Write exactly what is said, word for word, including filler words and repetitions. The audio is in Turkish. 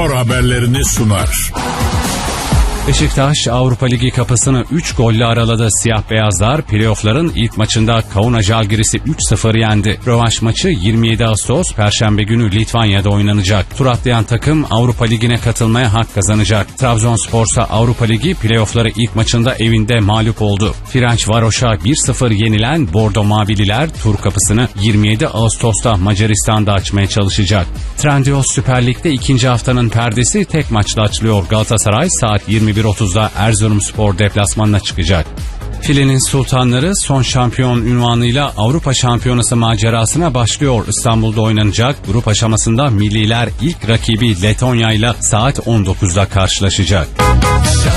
spor haberlerini sunar. Beşiktaş Avrupa Ligi kapısını üç golle araladı. Siyah beyazlar playoff'ların ilk maçında Kaunas Žalgiris'i üç sıfır yendi. Rövanş maçı yirmi yedi Ağustos Perşembe günü Litvanya'da oynanacak. Tur atlayan takım Avrupa Ligi'ne katılmaya hak kazanacak. Trabzonspor'sa Avrupa Ligi playoff'ları ilk maçında evinde mağlup oldu. Ferencvaros'a bir sıfır yenilen Bordo Mavililer tur kapısını yirmi yedi Ağustos'ta Macaristan'da açmaya çalışacak. Trendyol Süper Lig'de ikinci haftanın perdesi tek maçla açılıyor. Galatasaray saat yirmi bir otuzda Erzurumspor deplasmanına çıkacak. Filenin Sultanları son şampiyon unvanıyla Avrupa Şampiyonası macerasına başlıyor. İstanbul'da oynanacak grup aşamasında milliler ilk rakibi Letonya ile saat on dokuzda karşılaşacak.